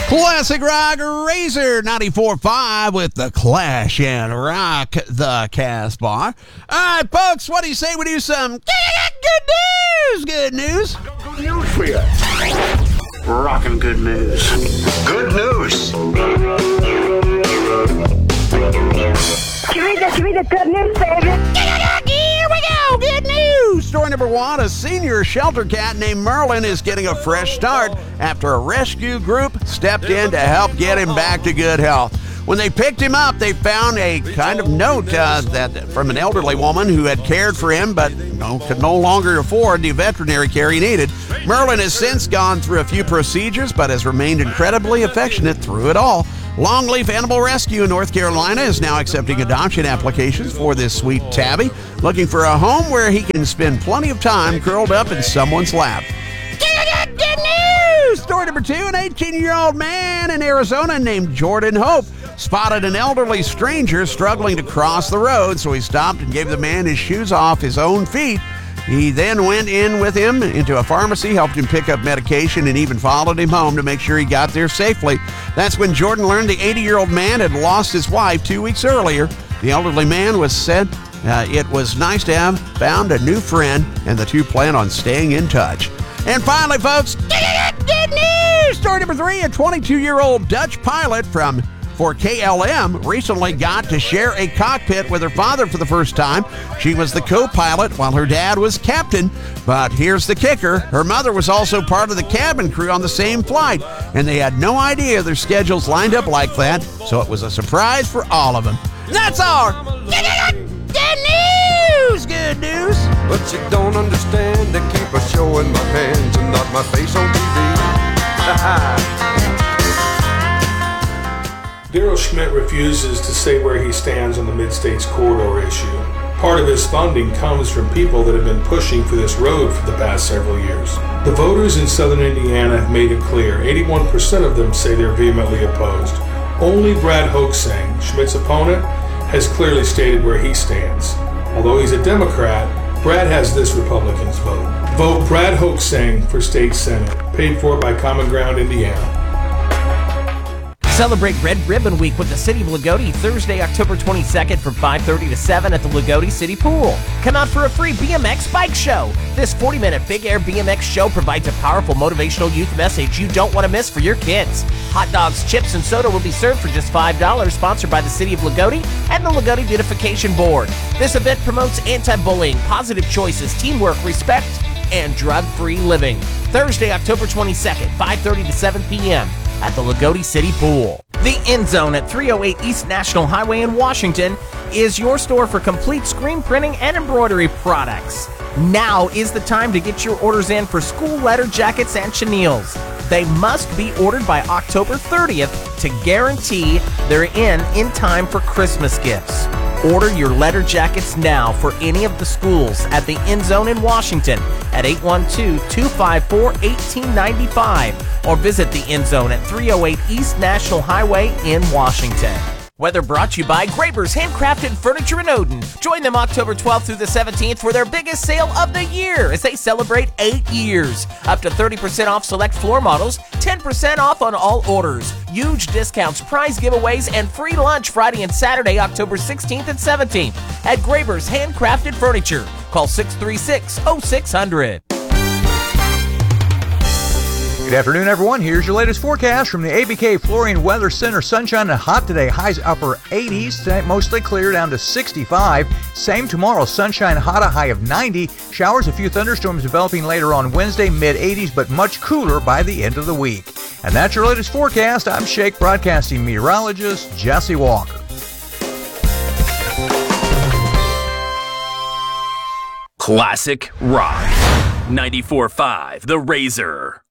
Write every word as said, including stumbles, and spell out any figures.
Classic Rock Razor ninety-four point five with the Clash and Rock the Casbah. All right, folks, what do you say we do some good news? Good news. Good news for you. Rockin' good news. Good news. Give me the, give me the good news, baby. Here we go. Good news. Story number one, a senior shelter cat named Merlin is getting a fresh start after a rescue group stepped in to help get him back to good health. When they picked him up, they found a kind of note uh, that from an elderly woman who had cared for him but you know, could no longer afford the veterinary care he needed. Merlin has since gone through a few procedures but has remained incredibly affectionate through it all. Longleaf Animal Rescue in North Carolina is now accepting adoption applications for this sweet tabby, looking for a home where he can spend plenty of time curled up in someone's lap. Good news! Story number two, an eighteen-year-old man in Arizona named Jordan Hope spotted an elderly stranger struggling to cross the road, so he stopped and gave the man his shoes off his own feet. He then went in with him into a pharmacy, helped him pick up medication, and even followed him home to make sure he got there safely. That's when Jordan learned the eighty-year-old man had lost his wife two weeks earlier. The elderly man was said uh, it was nice to have found a new friend, and the two plan on staying in touch. And finally, folks, good news! Story number three, a twenty-two-year-old Dutch pilot from for K L M recently got to share a cockpit with her father for the first time. She was the co-pilot while her dad was captain. But here's the kicker. Her mother was also part of the cabin crew on the same flight, and they had no idea their schedules lined up like that, so it was a surprise for all of them. That's our good news! Good news! But you don't understand, they keep a showing my hands and not my face on T V. Daryl Schmidt refuses to say where he stands on the Mid-States Corridor issue. Part of his funding comes from people that have been pushing for this road for the past several years. The voters in southern Indiana have made it clear. eighty-one percent of them say they're vehemently opposed. Only Brad Hoeksang, Schmidt's opponent, has clearly stated where he stands. Although he's a Democrat, Brad has this Republican's vote. Vote Brad Hoeksang for state senate, paid for by Common Ground Indiana. Celebrate Red Ribbon Week with the City of Lagodi Thursday, October twenty-second from five thirty to seven at the Lagodi City Pool. Come out for a free B M X bike show. This forty-minute Big Air B M X show provides a powerful motivational youth message you don't want to miss for your kids. Hot dogs, chips, and soda will be served for just five dollars, sponsored by the City of Lagodi and the Lagodi Beautification Board. This event promotes anti-bullying, positive choices, teamwork, respect, and drug-free living. Thursday, October twenty-second, five thirty to seven p.m. at the Lagodi City Pool. The End Zone at three oh eight East National Highway in Washington is your store for complete screen printing and embroidery products. Now is the time to get your orders in for school letter jackets and chenilles. They must be ordered by October thirtieth to guarantee they're in in time for Christmas gifts. Order your letter jackets now for any of the schools at the End Zone in Washington at eight one two, two five four, one eight nine five or visit the End Zone at three oh eight East National Highway in Washington. Weather brought to you by Graber's Handcrafted Furniture in Odin. Join them October twelfth through the seventeenth for their biggest sale of the year as they celebrate eight years. Up to thirty percent off select floor models, ten percent off on all orders. Huge discounts, prize giveaways, and free lunch Friday and Saturday, October sixteenth and seventeenth at Graber's Handcrafted Furniture. Call six three six, oh six hundred. Good afternoon, everyone. Here's your latest forecast from the A B K Flooring Weather Center. Sunshine and hot today. Highs upper eighties. Tonight mostly clear down to sixty-five. Same tomorrow. Sunshine hot, a high of ninety. Showers, a few thunderstorms developing later on Wednesday, mid eighties, but much cooler by the end of the week. And that's your latest forecast. I'm Shake Broadcasting meteorologist Jesse Walker. Classic Rock. ninety-four point five The Razor.